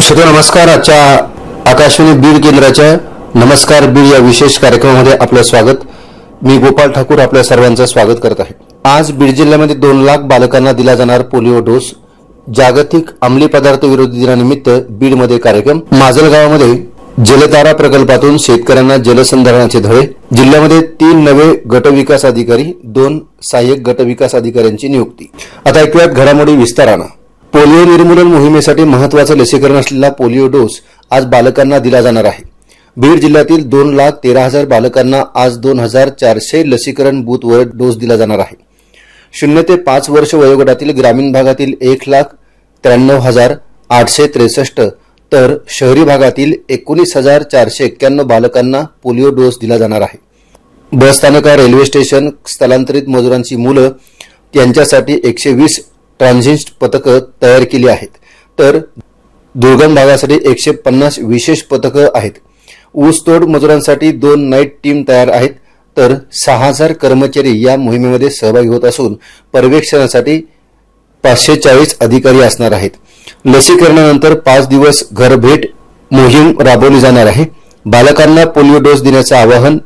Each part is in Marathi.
श्रोते नमस्कार। आजच्या आकाशवाणी बीड केंद्राच्या नमस्कार बीड या विशेष कार्यक्रमामध्ये आपलं स्वागत। मी गोपाल ठाकूर आपल्या सर्वांचं स्वागत करत आहे। आज बीड जिल्ह्यामध्ये 2 लाख बालकांना दिला जाणार पोलिओ डोस। जागतिक अंमली पदार्थ विरोधी दिनानिमित्त बीडमध्ये कार्यक्रम। माजलगावामध्ये जलतारा प्रकल्पातून शेतकऱ्यांना जलसंधारणाचे धडे। जिल्ह्यामध्ये 3 नवे गट विकास अधिकारी, 2 सहाय्यक गट विकास अधिकाऱ्यांची नियुक्ती। आता ऐकूयात घडामोडी विस्ताराने। पोलिओ निर्मूलन मोहिमेसाठी महत्त्वाचं लसीकरण असलेला पोलिओ डोस आज बालकांना दिला जाणार आहे। बीड जिल्ह्यातील 2,13,000 बालकांना आज 2,400 लसीकरण बूथवर डोस दिला जाणार आहे। 0 ते 5 वर्ष वयोगटातील ग्रामीण भागातील 1,93,863 तर शहरी भागातील 19,491 बालकांना पोलिओ डोस दिला जाणार आहे। बस स्थानका, रेल्वे स्टेशन, स्थलांतरित मजुरांची मुलं यांच्यासाठी 120 ट्रान्झिट पथकं तयार केली आहेत, तर दुर्गम भागासाठी 150 विशेष पथकं आहेत। ऊसतोड मजुरांसाठी 2 नाईट टीम तयार आहेत, तर 6,000 कर्मचारी या मोहिमेमध्ये सहभागी होत असून पर्यवेक्षणासाठी 540 अधिकारी असणार आहेत। लसीकरणानंतर 5 दिवस घरभेट मोहीम राबवली जाणार आहे। बालकांना पोलिओ डोस देण्याचं आवाहन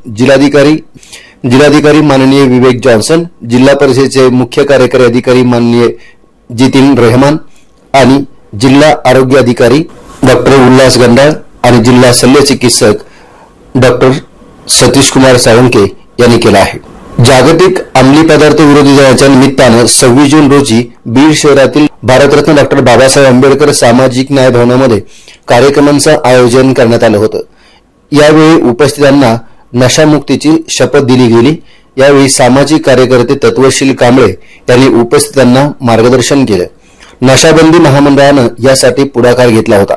जिल्हाधिकारी माननीय विवेक जॉन्सन, जिल्हा परिषदेचे मुख्य कार्यकारी अधिकारी माननीय जितिन रहमान आणि जिल्हा आरोग्य अधिकारी डॉक्टर उल्हास गंडाळ आणि जिल्हा शल्य चिकित्सक डॉक्टर सतीश कुमार साळुंके यांनी केला आहे। जागतिक अंमली पदार्थ विरोधी दिनाच्या निमित्तानं 26 जून रोजी बीड शहरातील भारतरत्न डॉक्टर बाबासाहेब आंबेडकर सामाजिक न्याय भवनामध्ये कार्यक्रमांचं आयोजन करण्यात आलं होतं। यावेळी उपस्थितांना नशामुक्तीची शपथ दिली गेली। यावेळी सामाजिक कार्यकर्ते तत्वशील कांबळे यांनी उपस्थितांना मार्गदर्शन केलं। नशाबंदी महामंडळानं यासाठी पुढाकार घेतला होता।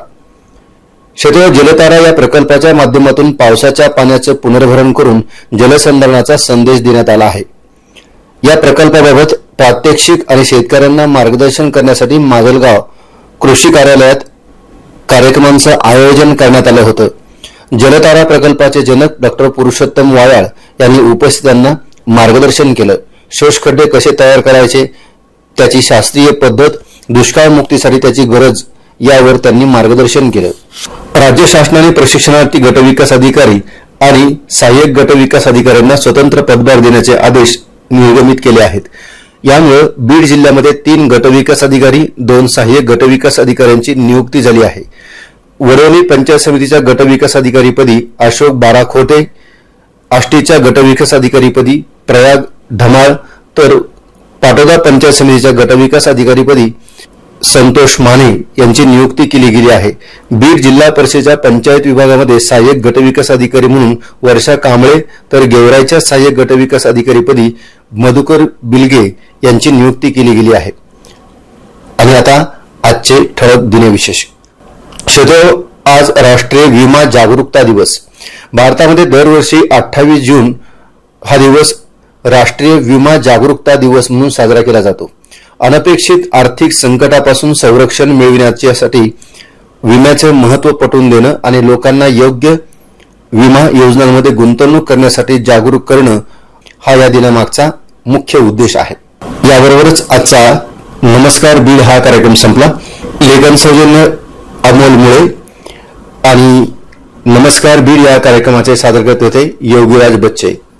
शेतकरी जलतारा या प्रकल्पाच्या माध्यमातून पावसाच्या पाण्याचं पुनर्भरण करून जलसंधारणाचा संदेश देण्यात आला आहे। या प्रकल्पाबाबत प्रात्यक्षिक आणि शेतकऱ्यांना मार्गदर्शन करण्यासाठी माजलगाव कृषी कार्यालयात कार्यक्रमांचं आयोजन करण्यात आलं होतं। जलतारा प्रकल्पाचे जनक डॉक्टर पुरुषोत्तम वायाळ यांनी उपस्थितांना मार्गदर्शन केलं। शोषखड्डे कसे तयार करायचे, त्याची शास्त्रीय पद्धत, दुष्काळ मुक्तीसाठी त्याची गरज यावर त्यांनी मार्गदर्शन केलं। राज्य शासनाने प्रशिक्षणार्थी गट विकास अधिकारी आणि सहाय्यक गट विकास अधिकाऱ्यांना स्वतंत्र पदभार देण्याचे आदेश निर्गमित केले आहेत। यामुळे बीड जिल्ह्यामध्ये 3 गट विकास अधिकारी, 2 सहाय्यक गट विकास अधिकाऱ्यांची नियुक्ती झाली आहे। वरवली पंचायत समितीच्या गट विकास अधिकारीपदी अशोक बाराखोटे, आष्टीच्या गट विकास अधिकारीपदी प्रयाग धमाळ, तर पाटोदा पंचायत समितीच्या गट विकास अधिकारीपदी संतोष माने यांची नियुक्ती केली गेली आहे। बीड जिल्हा परिषदेच्या पंचायत विभागामध्ये सहाय्यक गट विकास अधिकारी म्हणून वर्षा कांबळे, तर गेवराईच्या सहाय्यक गट विकास अधिकारीपदी मधुकर बिलगे यांची नियुक्ती केली गेली आहे। आणि आता आजचे ठळक दिनविशेष। आज राष्ट्रीय विमा जागरूकता दिवस। भारतामध्ये दरवर्षी 28 जून हा दिवस राष्ट्रीय विमा जागरूकता दिवस म्हणून साजरा केला जातो। अनपेक्षित आर्थिक संकटापासून संरक्षण मिळविण्यासाठी विम्याचे महत्त्व पटवून देणं आणि लोकांना योग्य विमा योजनांमध्ये गुंतवणूक करण्यासाठी जागरूक करणं हा या दिनामागचा मुख्य उद्देश आहे। याबरोबरच आजचा नमस्कार बीड हा कार्यक्रम संपला। लेखन सौजन्य अमोल मुळे आणि नमस्कार बीड या कार्यक्रमाचे सादरकर्ते होते योगीराज बच्चे।